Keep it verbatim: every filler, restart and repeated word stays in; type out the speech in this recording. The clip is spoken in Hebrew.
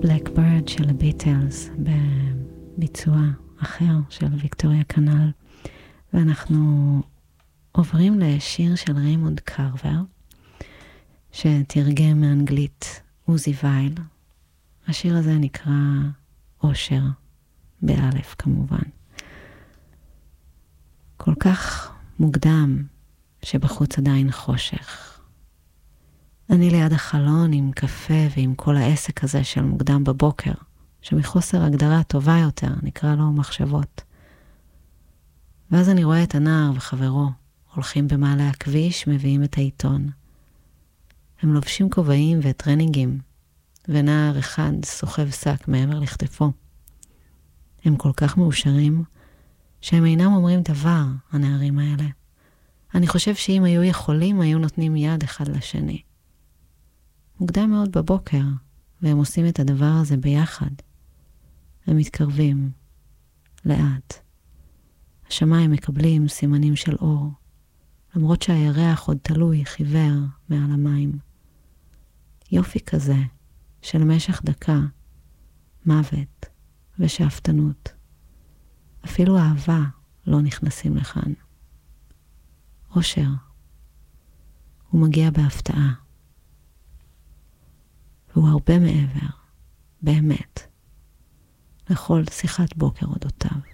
Blackbird של הביטלס בביצוע אחר של ויקטוריה קנל, ואנחנו עוברים לשיר של ריימונד קרבר שתרגם מאנגלית עוזי וייל. השיר הזה נקרא אושר, באלף כמובן. כל כך מוקדם שבחוץ עדיין חושך. אני ליד החלון עם קפה ועם כל העסק הזה של מוקדם בבוקר, שמחוסר הגדרה טובה יותר נקרא לו מחשבות. ואז אני רואה את הנער וחברו הולכים במעלה הכביש, מביאים את העיתון. הם לובשים כובעים וטרנינגים, ונער אחד סוחב שק מעבר לכתפו. הם כל כך מאושרים שהם אינם אומרים דבר, הנערים האלה. אני חושב שאם היו יכולים, היו נותנים יד אחד לשני. מוקדם מאוד בבוקר, והם עושים את הדבר הזה ביחד. הם מתקרבים, לאט. השמיים מקבלים סימנים של אור, למרות שהירח עוד תלוי חיוור מעל המים. יופי כזה, של משך דקה, מוות ושאפתנות. אפילו אהבה לא נכנסים לכאן. אושר, הוא מגיע בהפתעה. והוא הרבה מעבר, באמת, לכל שיחת בוקר אודותיו.